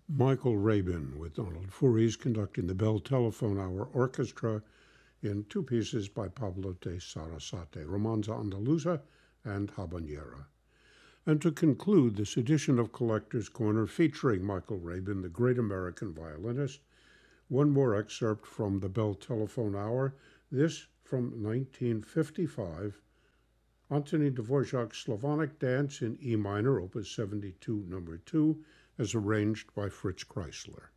Michael Rabin with Donald Furies conducting the Bell Telephone Hour Orchestra in two pieces by Pablo de Sarasate, Romanza Andaluza and Habanera. And to conclude this edition of Collector's Corner featuring Michael Rabin, the great American violinist, one more excerpt from the Bell Telephone Hour, this from 1955, Antonin Dvorak's Slavonic Dance in E minor, Opus 72, number 2, as arranged by Fritz Kreisler.